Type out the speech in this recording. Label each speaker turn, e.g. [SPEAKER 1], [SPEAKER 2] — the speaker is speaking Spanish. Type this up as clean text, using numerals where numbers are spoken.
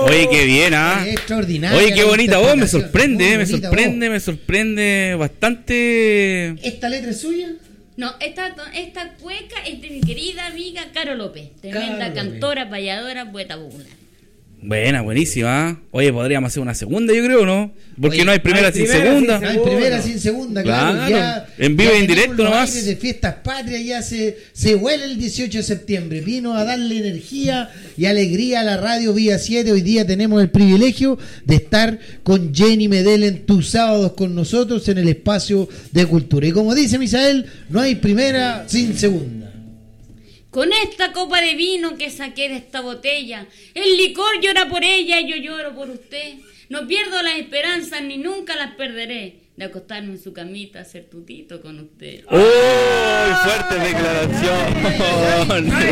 [SPEAKER 1] Oye, qué bien, ¿ah?
[SPEAKER 2] Extraordinario.
[SPEAKER 1] Oye, qué bonita voz, me
[SPEAKER 2] interpretación.
[SPEAKER 1] sorprende, me sorprende bastante.
[SPEAKER 2] ¿Esta letra es suya?
[SPEAKER 3] No, esta cueca es de mi querida amiga Caro López, tremenda
[SPEAKER 2] Caro
[SPEAKER 3] cantora, payadora, poeta popular.
[SPEAKER 1] Buena, buenísima. Oye, podríamos hacer una segunda, yo creo, ¿no? Porque
[SPEAKER 2] Oye,
[SPEAKER 1] no hay primera sin segunda.
[SPEAKER 2] No hay primera sin segunda, claro.
[SPEAKER 1] Claro. En vivo e indirecto
[SPEAKER 2] tenemos los
[SPEAKER 1] nomás.
[SPEAKER 2] aires de fiestas patrias, ya se huele el 18 de septiembre. Vino a darle energía y alegría a la radio Vía 7. Hoy día tenemos el privilegio de estar con Jenny Medel en tus sábados con nosotros en el espacio de cultura. Y como dice Misael, no hay primera sin segunda.
[SPEAKER 3] Con esta copa de vino que saqué de esta botella, el licor llora por ella y yo lloro por usted. No pierdo las esperanzas ni nunca las perderé de acostarme en su camita a hacer tutito con usted.
[SPEAKER 1] ¡Oh! ¡Fuerte declaración!